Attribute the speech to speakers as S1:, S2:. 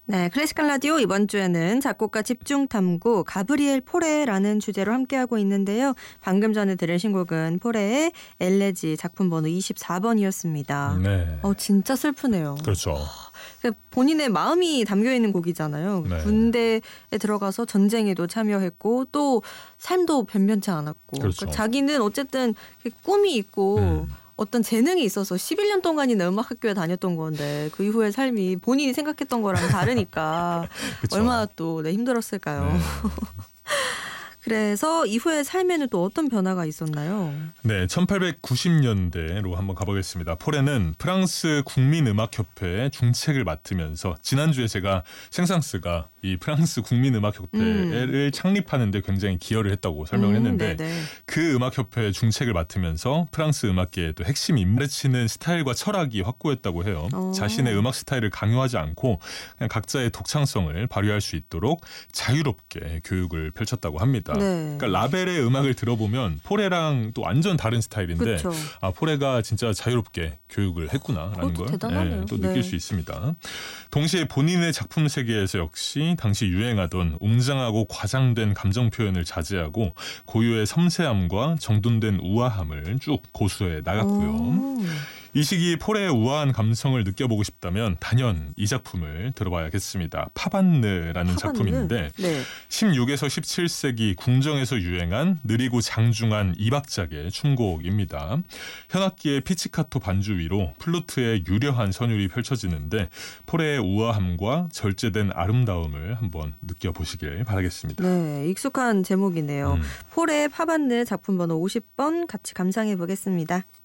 S1: 네, 클래식한 라디오 이번 주에는 작곡가 집중탐구 가브리엘 포레라는 주제로 함께하고 있는데요. 방금 전에 들으신 곡은 포레의 엘레지 작품 번호 24번이었습니다.
S2: 네.
S1: 진짜 슬프네요.
S2: 그렇죠.
S1: 본인의 마음이 담겨있는 곡이잖아요.
S2: 네.
S1: 군대에 들어가서 전쟁에도 참여했고 또 삶도 변변치 않았고
S2: 그렇죠.
S1: 그러니까 자기는 어쨌든 꿈이 있고 어떤 재능이 있어서 11년 동안이나 음악학교에 다녔던 건데 그 이후의 삶이 본인이 생각했던 거랑 다르니까 얼마나 또 힘들었을까요.
S2: 네.
S1: 그래서 이후의 삶에는 또 어떤 변화가 있었나요?
S2: 네, 1890년대로 한번 가보겠습니다. 포레는 프랑스 국민음악협회의 중책을 맡으면서 지난주에 제가 생상스가 이 프랑스 국민음악협회를 창립하는 데 굉장히 기여를 했다고 설명을 했는데 그 음악협회의 중책을 맡으면서 프랑스 음악계의 또 핵심 인물에 치는 스타일과 철학이 확고했다고 해요. 자신의 음악 스타일을 강요하지 않고 그냥 각자의 독창성을 발휘할 수 있도록 자유롭게 교육을 펼쳤다고 합니다.
S1: 네.
S2: 그러니까 라벨의 음악을 들어보면 포레랑 또 완전 다른 스타일인데
S1: 그쵸.
S2: 포레가 진짜 자유롭게 교육을 했구나라는 걸 또 느낄 수 있습니다. 동시에 본인의 작품 세계에서 역시 당시 유행하던 웅장하고 과장된 감정 표현을 자제하고 고유의 섬세함과 정돈된 우아함을 쭉 고수해 나갔고요. 이 시기 포레의 우아한 감성을 느껴보고 싶다면 단연 이 작품을 들어봐야겠습니다. 파반느라는 작품인데 16에서 17세기 궁정에서 유행한 느리고 장중한 이박작의 춤곡입니다. 현악기의 피치카토 반주 위로 플루트의 유려한 선율이 펼쳐지는데 포레의 우아함과 절제된 아름다움을 한번 느껴보시길 바라겠습니다.
S1: 네, 익숙한 제목이네요. 포레의 파반느 작품 번호 50번 같이 감상해 보겠습니다.